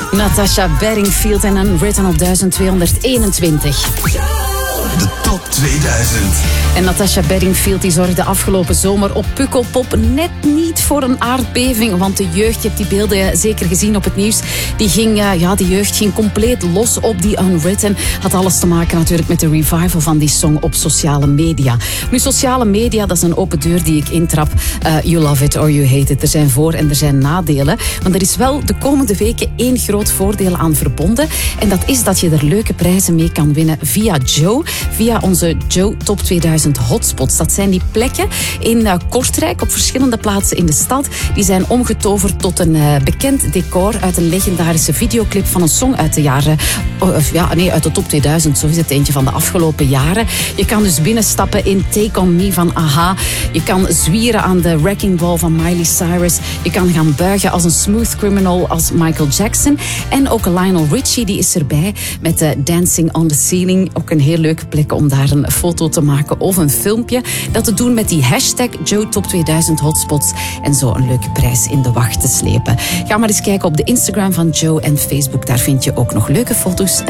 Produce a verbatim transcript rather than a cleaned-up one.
Natasha Bedingfield en Unwritten op duizend tweehonderdeenentwintig. De top tweeduizend. En Natasha Bedingfield die zorgde afgelopen zomer op Pukkelpop net niet voor een aardbeving. Want de jeugd, je hebt die beelden zeker gezien op het nieuws, die ging, ja, die jeugd ging compleet los op die Unwritten. Had alles te maken natuurlijk met de revival van die song op sociale media. Nu, sociale media, dat is een open deur die ik intrap. Uh, you love it or you hate it. Er zijn voor- en er zijn nadelen. Want er is wel de komende weken één groot voordeel aan verbonden. En dat is dat je er leuke prijzen mee kan winnen via Joe. Via onze Joe Top tweeduizend Hotspots. Dat zijn die plekken in uh, Kortrijk, op verschillende plaatsen in de stad. Die zijn omgetoverd tot een uh, bekend decor uit een legendarische videoclip van een song uit de jaren... Uh, ja, nee, uit de top tweeduizend. Zo is het eentje van de afgelopen jaren. Je kan dus binnenstappen in Take On Me van A H A. Je kan zwieren aan de Wrecking Ball van Miley Cyrus. Je kan gaan buigen als een smooth criminal als Michael Jackson. En ook Lionel Richie, die is erbij met uh, Dancing on the Ceiling. Ook een heel leuke plek om daar een foto te maken of een filmpje. Dat te doen met die hashtag Joe Top tweeduizend Hotspots. En zo een leuke prijs in de wacht te slepen. Ga maar eens kijken op de Instagram van Joe en Facebook. Daar vind je ook nog leuke foto's.